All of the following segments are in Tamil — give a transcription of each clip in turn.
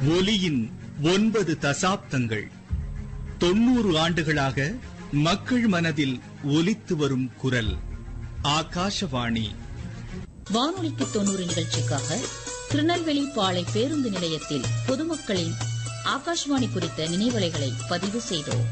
ஒலியின் 9 தசாப்தங்கள், 90 ஆண்டுகளாக மக்கள் மனதில் ஒலித்து வரும் குரல் ஆகாஷவாணி. வானொலிக்கு 90 நிகழ்ச்சிக்காக திருநெல்வேலி பாளை பேருந்து நிலையத்தில் பொதுமக்களின் ஆகாஷ்வாணி குறித்த நினைவலைகளை பதிவு செய்தோம்.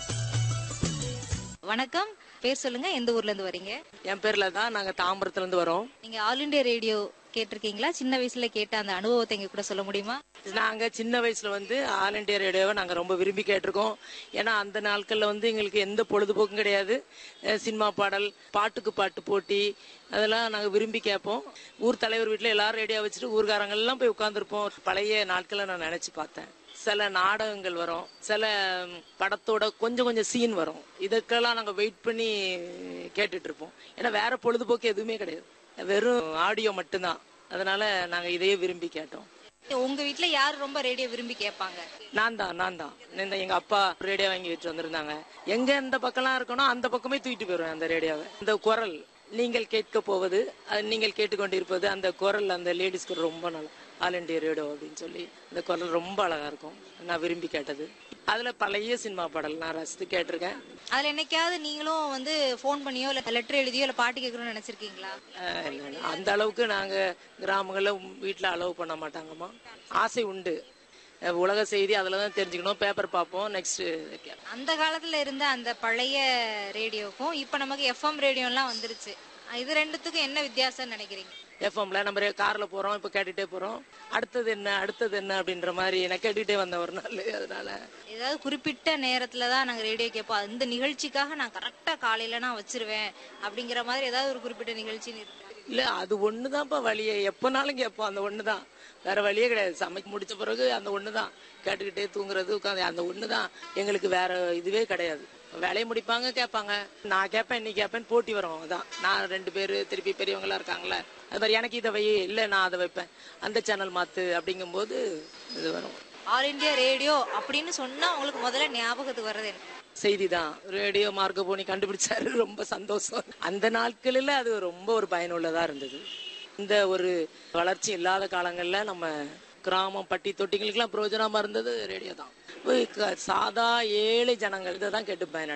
வணக்கம், பேர் சொல்லுங்க, எந்த ஊர்ல இருந்து வரீங்க? என் பேர்ல தான், நாங்க தாம்பரத்துல இருந்து வரோம். நீங்க ஆல் இண்டியா ரேடியோ கேட்டிருக்கீங்களா? சின்ன வயசுல கேட்ட அந்த அனுபவத்தை எங்க கூட சொல்ல முடியுமா? நாங்க சின்ன வயசுல ஆல் இண்டியா ரேடியோவை நாங்க ரொம்ப விரும்பி கேட்டிருக்கோம். ஏன்னா அந்த நாட்கள்ல எங்களுக்கு எந்த பொழுதுபோக்கும் கிடையாது. சினிமா பாடல், பாட்டுக்கு பாட்டு போட்டி, அதெல்லாம் நாங்க விரும்பி கேட்போம். ஊர் தலைவர் வீட்டுல எல்லாரும் ரேடியோ வச்சுட்டு ஊர்காரங்க எல்லாம் போய் உட்கார்ந்துருப்போம். பழைய நாட்களை நான் நினைச்சு பார்த்தேன். சில நாடகங்கள் வரும், சில படத்தோட கொஞ்சம் கொஞ்சம் சீன் வரும். இதுக்கெல்லாம் நாங்க வெயிட் பண்ணி கேட்டுட்டு இருப்போம். ஏன்னா வேற பொழுதுபோக்கு எதுவுமே கிடையாது, வெறும் ஆடியோ மட்டும்தான். அதனால நாங்க இதையே விரும்பி கேட்டோம். உங்க வீட்டுல யாரு ரொம்ப ரேடியோ விரும்பி கேட்பாங்க? நான் தான். எங்க அப்பா ரேடியோ வாங்கி வச்சு வந்திருந்தாங்க. எங்க எந்த பக்கம்லாம் இருக்கணும் அந்த பக்கமே தூக்கிட்டு போயிருவேன் அந்த ரேடியோவை. இந்த குரல் நீங்கள் கேட்க போவது, நீங்கள் கேட்டுக்கொண்டிருப்பது, அந்த குரல், அந்த லேடிஸ் குரல் ரொம்ப நல்லா, ஆல் இண்டியா ரேடியோ அப்படின்னு சொல்லி அந்த குரல் ரொம்ப அழகா இருக்கும். நான் விரும்பி கேட்டது. அதுல பழைய சினிமா பாடல் நான் ரசித்து கேட்டிருக்கேன். அதுல என்னைக்காவது நீங்களும் போன் பண்ணியோ இல்ல லெட்டர் எழுதியோ இல்ல பாட்டு கேட்கணும்னு நினைச்சிருக்கீங்களா? அந்த அளவுக்கு நாங்க கிராமங்கள்ல வீட்டுல அலோவ் பண்ண மாட்டாங்கம்மா. ஆசை உண்டு, உலக செய்தி அதுலதான் தெரிஞ்சுக்கணும், பேப்பர் பார்ப்போம். நெக்ஸ்ட் அந்த காலத்துல இருந்த அந்த பழைய ரேடியோக்கும் இப்ப நமக்கு எஃப்எம் ரேடியோ எல்லாம் வந்துருச்சு. இது ரெண்டுத்துக்கும் என்ன வித்தியாசம் நினைக்கிறீங்க? எஃப்எம்ல நம்ம கார்ல போறோம், இப்ப கேட்டுட்டே போறோம். அடுத்தது என்ன அப்படின்ற மாதிரி நான் கேட்டுக்கிட்டே வந்த ஒரு நாள். அதனால ஏதாவது குறிப்பிட்ட நேரத்துலதான் நாங்க ரேடியோ கேட்போம், இந்த நிகழ்ச்சிக்காக நான் கரெக்டா காலையில நான் வச்சிருவேன் அப்படிங்கிற மாதிரி ஏதாவது ஒரு குறிப்பிட்ட நிகழ்ச்சி இல்ல, அது ஒண்ணுதான்ப்பா வழியே. எப்பனாலும் கேட்போம், அந்த ஒண்ணுதான், வேற வழியே கிடையாது. சமைக்க முடிச்ச பிறகு அந்த ஒண்ணுதான், கேட்டுக்கிட்டே தூங்குறது, உட்காந்து அந்த ஒண்ணுதான் எங்களுக்கு, வேற இதுவே கிடையாது. வேலையை முடிப்பாங்க, கேட்பாங்க, நான் கேட்பேன், நீ கேட்பேன், போட்டி வரும். அதான் நான் 2 பேரு திருப்பி பெரியவங்களா இருக்காங்களே, அது மாதிரி எனக்கு இதை வை, இல்ல நான் அதை வைப்பேன், அந்த சேனல் மாத்து அப்படிங்கும் போது இது வரும். ஆல் இண்டியா ரேடியோ அப்படின்னு சொன்னா உங்களுக்கு முதல்ல ஞாபகத்துக்கு வர்றது என்ன? செய்திதான். ரேடியோ மார்க்கபோனி கண்டுபிடிச்சாரு, ரொம்ப சந்தோஷம். அந்த நாட்களில் அது ரொம்ப ஒரு பயனுள்ளதா இருந்தது. இந்த ஒரு வளர்ச்சி இல்லாத காலங்கள்ல நம்ம கிராமம், பட்டி தொட்டிகளுக்கெல்லாம் பிரயோஜனமா இருந்தது ரேடியோ தான். சாதா ஏழை ஜனங்கள் இதை தான் கேட்டு பயனடை